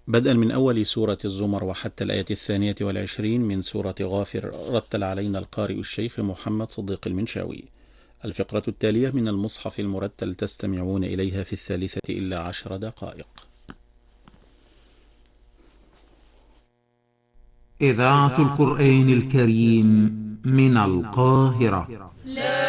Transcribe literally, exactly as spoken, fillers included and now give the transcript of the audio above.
بدءا من أول سورة الزمر وحتى الآية الثانية والعشرين من سورة غافر، رتل علينا القارئ الشيخ محمد صديق المنشاوي. الفقرة التالية من المصحف المرتل تستمعون إليها في الثالثة إلا عشر دقائق. إذاعة القرآن الكريم من القاهرة.